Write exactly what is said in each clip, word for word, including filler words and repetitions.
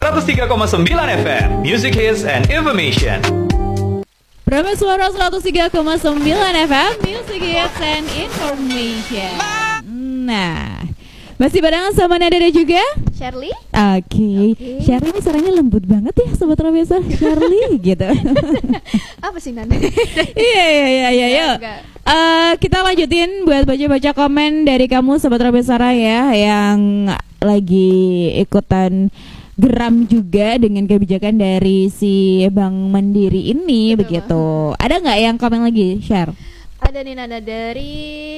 seratus tiga koma sembilan F M Music Hits and Information. Prima Suara seratus tiga koma sembilan F M Music Hits and Information. Nah, masih barengan sama Nada dan juga Shirley. Oke, okay. okay. Shirley ini suaranya lembut banget ya, sobat Robesa. Shirley gitu. Apa sih Nanda? Iya iya iya iya. Yuk. Uh, kita lanjutin buat baca-baca komen dari kamu sobat Robesara ya, yang lagi ikutan geram juga dengan kebijakan dari si Bank Mandiri ini. Betul, begitu. Ada nggak yang komen lagi, share? Ada nih Nanda dari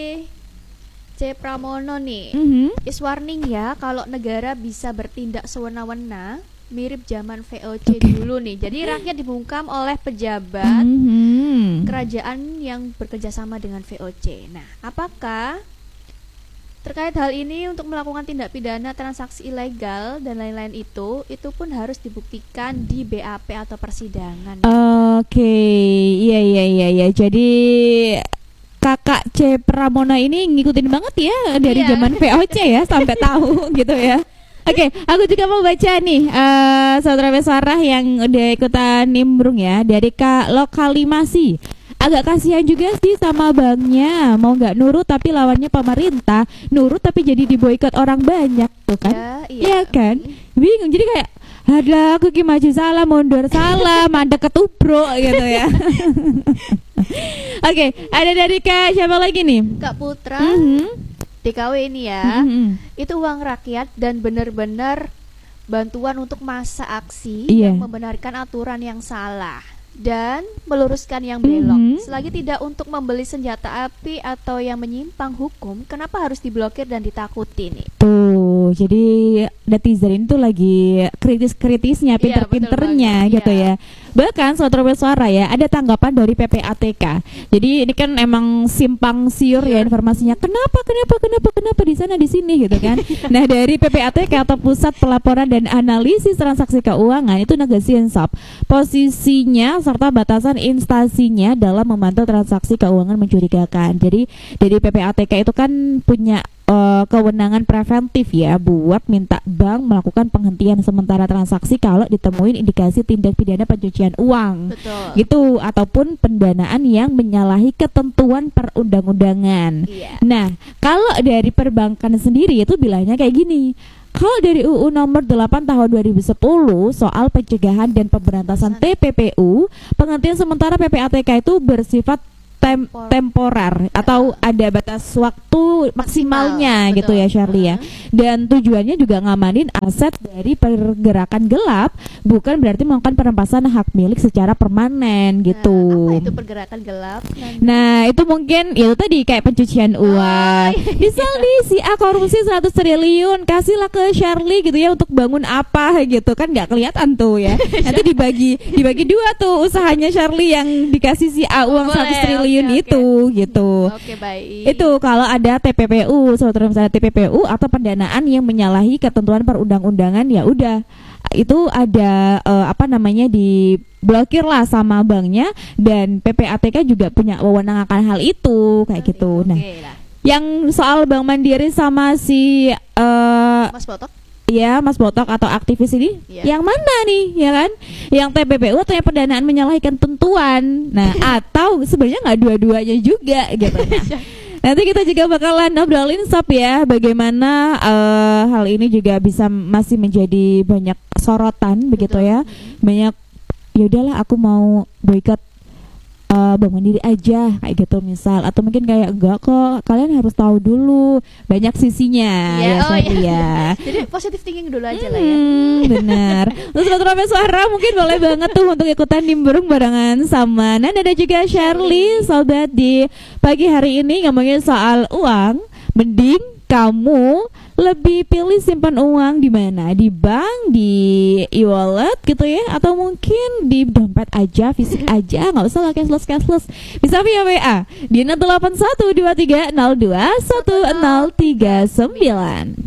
C Pramono nih. Mm-hmm. Is warning ya kalau negara bisa bertindak sewenang-wenang, mirip zaman V O C okay. dulu nih. Jadi rakyat dibungkam oleh pejabat mm-hmm. kerajaan yang bekerja sama dengan V O C. Nah, apakah terkait hal ini untuk melakukan tindak pidana transaksi ilegal dan lain-lain itu, itu pun harus dibuktikan di B A P atau persidangan. Oke, okay. iya iya iya iya. Jadi Kakak C Pramona ini ngikutin banget ya dari yeah. zaman V O C ya sampai tahu gitu ya. Oke, okay, aku juga mau baca nih uh, saudara Besarah yang udah ikutan nimbrung ya dari Kak Lokalimasi. Agak kasihan juga sih sama banknya, mau nggak nurut tapi lawannya pemerintah, nurut tapi jadi diboikot orang banyak tuh kan? Ya, iya. Iya kan? Bingung, jadi kayak ada aku ki maju salah, mundur salah, mandek ketubruk gitu ya. Oke, okay, ada dari Kak siapa lagi nih? Kak Putra. Mm-hmm. D K W ini ya. Mm-hmm. Itu uang rakyat dan benar-benar bantuan untuk masa aksi yeah. yang membenarkan aturan yang salah dan meluruskan yang belok. Mm-hmm. Selagi tidak untuk membeli senjata api atau yang menyimpang hukum, kenapa harus diblokir dan ditakuti nih? Tuh, jadi netizen itu lagi kritis-kritisnya, pinter-pinternya iya, gitu ya. Bahkan Sobat Suara ya, ada tanggapan dari P P A T K. Jadi ini kan emang simpang siur ya informasinya. Kenapa, kenapa, kenapa, kenapa di sana di sini gitu kan? Nah dari P P A T K atau Pusat Pelaporan dan Analisis Transaksi Keuangan itu Negasiensop, posisinya serta batasan instansinya dalam memantau transaksi keuangan mencurigakan. Jadi dari P P A T K itu kan punya Uh, kewenangan preventif ya buat minta bank melakukan penghentian sementara transaksi kalau ditemuin indikasi tindak pidana pencucian uang. Betul. Gitu, ataupun pendanaan yang menyalahi ketentuan perundang-undangan. Iya. Nah, kalau dari perbankan sendiri itu bilangnya kayak gini. Kalau dari U U nomor delapan tahun dua ribu sepuluh soal pencegahan dan pemberantasan T P P U, penghentian sementara P P A T K itu bersifat Tem- temporer atau ada batas waktu maksimalnya Maksimal, gitu betul. ya Shirley ya. Dan tujuannya juga ngamanin aset dari pergerakan gelap, bukan berarti melakukan perampasan hak milik secara permanen gitu. Nah, apa itu pergerakan gelap? Nah, itu mungkin ya itu tadi kayak pencucian uang. Misal nih si A korupsi seratus triliun, kasihlah ke Shirley gitu ya untuk bangun apa gitu kan nggak kelihatan tuh ya. Nanti dibagi dibagi dua tuh usahanya Shirley yang dikasih si A uang seratus triliun okay, itu okay. gitu. Oke, okay, baik. Itu kalau ada T P P U, saudara misalnya T P P U atau pendanaan yang menyalahi ketentuan perundang-undangan ya udah itu ada uh, apa namanya diblokir lah sama banknya, dan P P A T K juga punya wewenang akan hal itu kayak gitu. Nah, okay lah. Yang soal Bank Mandiri sama si uh, Mas Botok. Ya, Mas Botok atau aktivis ini, yeah. yang mana nih, ya kan? Yang T P P U atau yang pendanaan menyalahi ketentuan? Nah, atau sebenarnya nggak dua-duanya juga, gitu. Nah, nanti kita juga bakalan ngobrolin sob ya, bagaimana uh, hal ini juga bisa masih menjadi banyak sorotan, begitu ya? Banyak, ya udahlah, aku mau boikot Uh, Bank Mandiri aja kayak gitu misal, atau mungkin kayak enggak kok, kalian harus tahu dulu banyak sisinya yeah, ya, oh iya. ya. Jadi positif thinking dulu aja hmm, lah ya. Benar. Terus Sobat Suara mungkin boleh banget tuh untuk ikutan nimbrung barengan sama Nanda dan juga Shirley sobat di pagi hari ini ngomongin soal uang. Mending kamu lebih pilih simpan uang di mana? Di bank, di e-wallet gitu ya, atau mungkin di dompet aja, fisik aja, nggak usah lah cashless cashless. Bisa via W A di nol delapan satu dua tiga nol dua satu nol tiga sembilan.